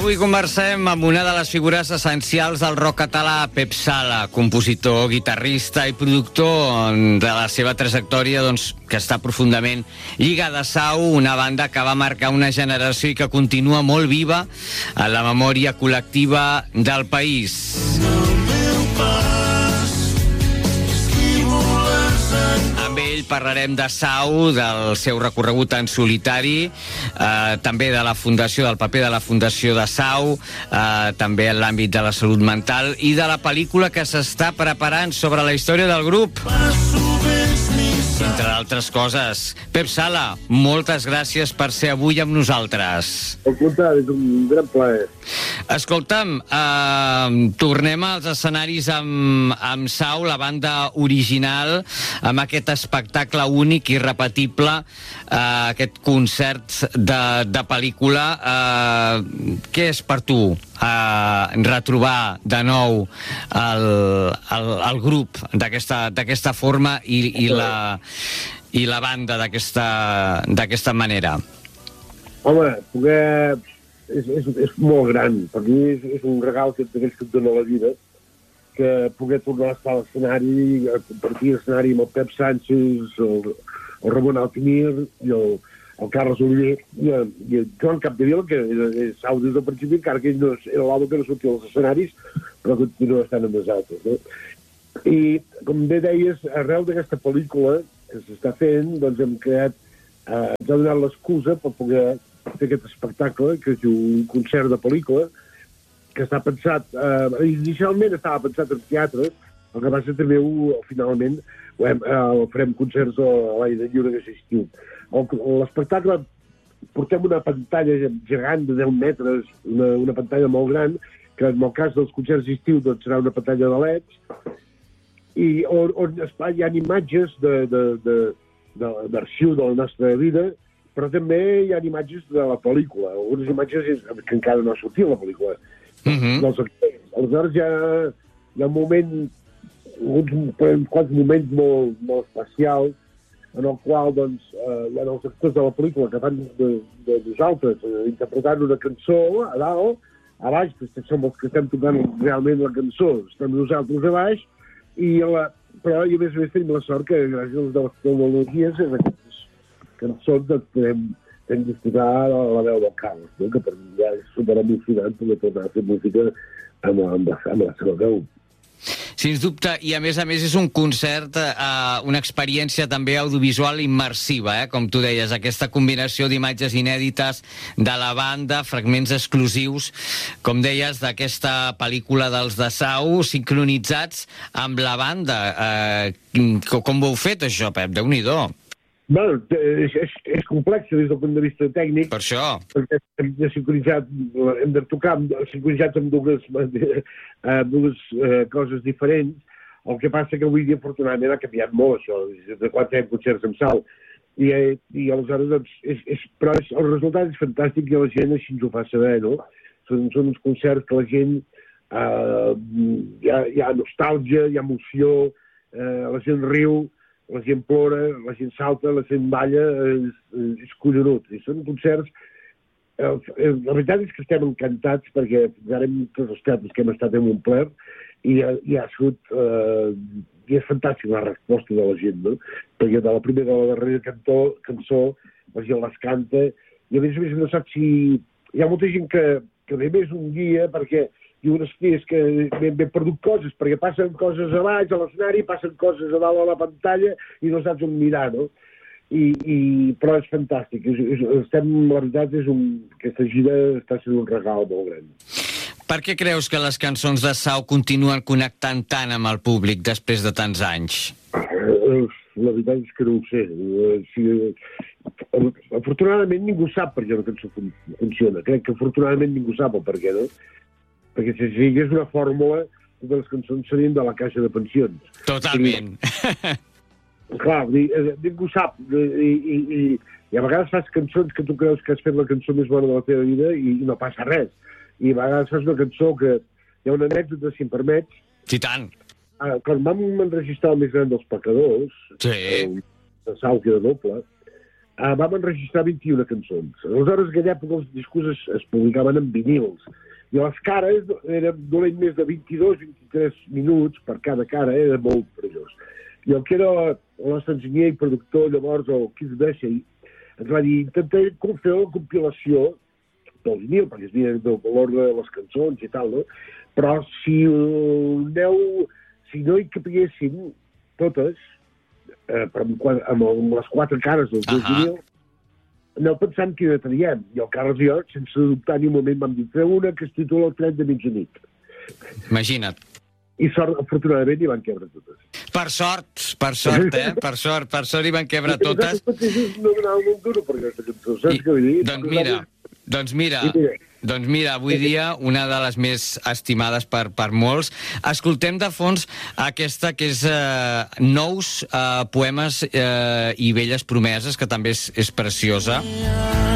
Avui conversem amb una de les figures essencials del rock català, Pep Sala, compositor, guitarrista i productor de la seva trajectòria, que està profundament lligada a Sau, una banda que va marcar una generació i que continua molt viva a la memòria col·lectiva del país. Amb ell parlarem de Sau, del seu recorregut en solitari, també de la fundació, del paper de la fundació de Sau, també en l'àmbit de la salut mental i de la pel·lícula que s'està preparant sobre la història del grup. Entre altres coses. Pep Sala, moltes gràcies per ser avui amb nosaltres. Al contrari, és un gran plaer. Escolta'm, tornem als escenaris amb Sau, la banda original, amb aquest espectacle únic i irrepetible, aquest concert de pel·lícula. Què és per tu retrobar de nou el grup d'aquesta forma i la banda d'aquesta manera? Home, poder... És molt gran. Per mi és un regal que et dona la vida, que poder tornar a estar a l'escenari, a compartir l'escenari amb el Pep Sánchez, el Ramon Altimir i el Carles Oliver i el Joan Capdevila, que és Sau des del principi, encara que ell no era l'home que no sortia als escenaris, però continua estant amb nosaltres, no? I, com bé deies, arrel d'aquesta pel·lícula que s'està fent, doncs hem creat, ens ha donat l'excusa per poder fer aquest espectacle, que es diu un concert de pel·lícula, que està pensat, inicialment estava pensat en teatre, el que passa també finalment farem concerts a l'aire lliure que s'estiu. L'espectacle, portem una pantalla gegant de 10 metres, una pantalla molt gran, que en el cas dels concerts d'estiu doncs serà una pantalla de LEDs, i on hi ha imatges d'arxiu de la nostra vida, però també hi ha imatges de la pel·lícula, algunes imatges que encara no ha sortit la pel·lícula. Dels actors. Aleshores hi ha un moment, uns quants moments molt especials, en el qual doncs, hi ha els actors de la pel·lícula que fan de nosaltres, interpretant una cançó a dalt, a baix, que som els que estem tocant realment la cançó, estem nosaltres a baix, però a més tenim la sort que gràcies a les tecnologies aquestes cançons doncs podem disfrutar la veu del Carles, no? Que per mi ja és superemocionant poder tornar a fer música amb la seva veu. Sens dubte, i a més és un concert, una experiència també audiovisual immersiva, com tu deies, aquesta combinació d'imatges inèdites de la banda, fragments exclusius, com deies, d'aquesta pel·lícula dels de Sau, sincronitzats amb la banda. Com ho heu fet, això, Pep? Déu-n'hi-do. Bé, és complex des del punt de vista tècnic. Per això. Perquè hem de tocar sincronitzats amb dues coses diferents. El que passa que avui dia, afortunadament, ha canviat molt això, de quan fem concerts amb Sau. I aleshores, doncs, però el resultat és fantàstic i la gent així ens ho fa saber, no? Són uns concerts que la gent hi ha nostàlgia, hi ha emoció, la gent riu, la gent plora, la gent salta, la gent balla, és collonut. I són concerts... La veritat és que estem encantats perquè ara tots els teatres que hem estat hem omplert i ha sigut... I és fantàstic la resposta de la gent, no? Perquè de la primera a la darrera cançó la gent les canta i a més no sap si... Hi ha molta gent que ve més un dia perquè diuen, hosti, és que m'he perdut coses, perquè passen coses a baix, a l'escenari, passen coses a dalt a la pantalla i no saps on mirar, no? Però és fantàstic. La veritat és aquesta gira està sent un regal molt gran. Per què creus que les cançons de Sau continuen connectant tant amb el públic després de tants anys? La veritat és que no ho sé. Afortunadament ningú sap per què una cançó funciona. Crec que afortunadament ningú sap el per què, no? Perquè si sigués una fórmula, totes les cançons serien de la caixa de pensions. Totalment. Clar, ningú sap. I a vegades fas cançons que tu creus que has fet la cançó més bona de la teva vida i no passa res. I a vegades fas una cançó que hi ha una anècdota, si em permets. Sí, tant. Quan vam enregistrar el més gran dels pecadors, sí. de Sau que era doble, vam enregistrar 21 cançons. Aleshores, en aquella època els discos es publicaven en vinils, i les cares eren dolent més de 22-23 minuts per cada cara, era molt perillós. I el que era el nostre enginyer i productor, llavors, el Keith Beshay, ens va dir, intentaré fer la compilació del vinil, perquè es havia del valor de les cançons i tal, no? Però si no hi capiguessin totes, amb les 4 cares dels dos vinils, aneu pensant quina traiem. I el Carles i jo, sense dubtar ni un moment, vam dir, feu una que es titula El tren de mitjanit. Imagina't. I afortunadament hi van quebre totes. Per sort, eh? Per sort hi van quebre totes. No donava un duro per aquesta cançó, saps què vull dir? Doncs mira, avui dia una de les més estimades per molts. Escoltem de fons aquesta que és Nous poemes i velles promeses, que també és preciosa.